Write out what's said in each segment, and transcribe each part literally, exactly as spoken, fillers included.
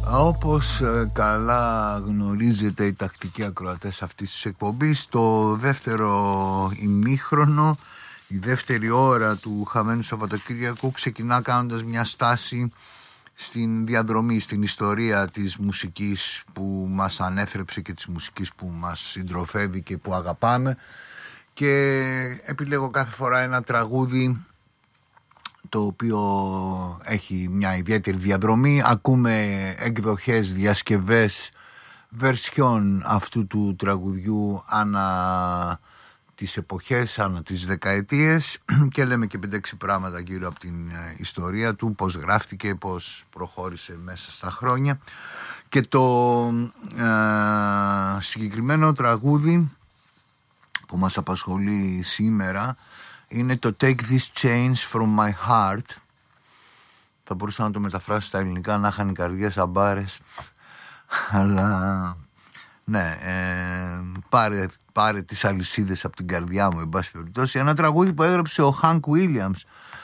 Όπως ε, καλά γνωρίζετε οι τακτικοί ακροατές αυτής της εκπομπής, το δεύτερο ημίχρονο, η δεύτερη ώρα του χαμένου Σαββατοκύριακου ξεκινά κάνοντας μια στάση στην διαδρομή, στην ιστορία της μουσικής που μας ανέθρεψε και της μουσικής που μας συντροφεύει και που αγαπάμε, και επιλέγω κάθε φορά ένα τραγούδι το οποίο έχει μια ιδιαίτερη διαδρομή. Ακούμε εκδοχές, διασκευές, βερσιόν αυτού του τραγουδιού ανά τις εποχές, ανά τις δεκαετίες, και λέμε και πέντε έξι πράγματα γύρω από την ιστορία του, πώς γράφτηκε, πώς προχώρησε μέσα στα χρόνια. Και το ε, συγκεκριμένο τραγούδι που μας απασχολεί σήμερα είναι το Take These Chains From My Heart. Θα μπορούσα να το μεταφράσω στα ελληνικά, να είχαν οι καρδιές αμπάρες. Αλλά ναι, ε, πάρε, πάρε τις αλυσίδες από την καρδιά μου, εν πάση περιπτώσει. Ένα τραγούδι που έγραψε ο Hank Williams,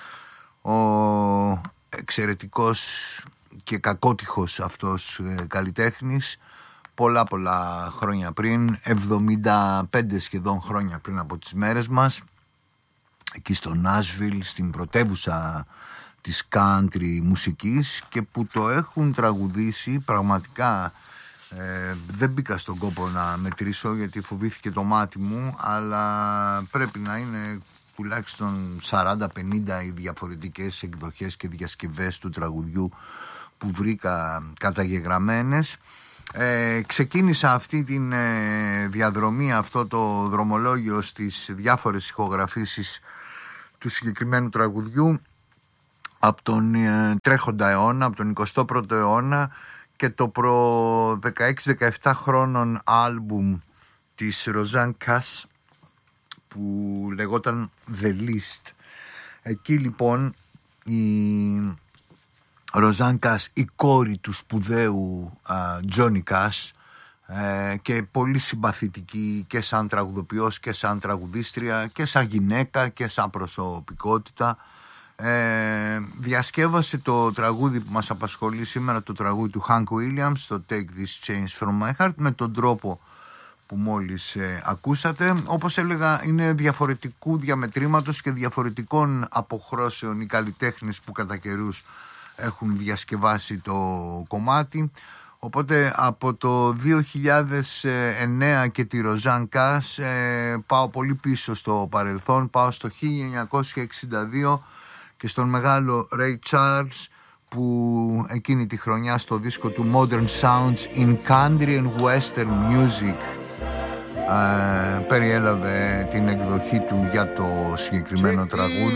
ο εξαιρετικός και κακότυχος αυτός ε, καλλιτέχνης, πολλά πολλά χρόνια πριν, εβδομήντα πέντε σχεδόν χρόνια πριν από τις μέρες μας, εκεί στο Νάσβιλ, στην πρωτεύουσα της country μουσικής, και που το έχουν τραγουδήσει πραγματικά, ε, δεν μπήκα στον κόπο να μετρήσω γιατί φοβήθηκε το μάτι μου, αλλά πρέπει να είναι τουλάχιστον σαράντα πενήντα οι διαφορετικές εκδοχές και διασκευές του τραγουδιού που βρήκα καταγεγραμμένες. Ε, ξεκίνησα αυτή τη ε, διαδρομή, αυτό το δρομολόγιο στις διάφορες ηχογραφήσεις του συγκεκριμένου τραγουδιού από τον ε, τρέχοντα αιώνα, από τον εικοστό πρώτο αιώνα, και το προ δεκαέξι δεκαεπτά χρόνων άλμπουμ της Rosanne Cash που λεγόταν The List. Εκεί λοιπόν η Rosanne Cash, η κόρη του σπουδαίου uh, Johnny Cash, ε, και πολύ συμπαθητική και σαν τραγουδοποιός και σαν τραγουδίστρια και σαν γυναίκα και σαν προσωπικότητα, ε, διασκεύασε το τραγούδι που μας απασχολεί σήμερα, το τραγούδι του Hank Williams, το Take These Chains From My Heart, με τον τρόπο που μόλις ε, ακούσατε. Όπως έλεγα, είναι διαφορετικού διαμετρήματος και διαφορετικών αποχρώσεων οι καλλιτέχνες που κατά καιρούς έχουν διασκευάσει το κομμάτι. Οπότε από το δύο χιλιάδες εννέα και τη Rosanne Cash ε, πάω πολύ πίσω στο παρελθόν, πάω στο χίλια εννιακόσια εξήντα δύο και στον μεγάλο Ray Charles, που εκείνη τη χρονιά στο δίσκο του Modern Sounds in Country and Western Music ε, περιέλαβε την εκδοχή του για το συγκεκριμένο τραγούδι.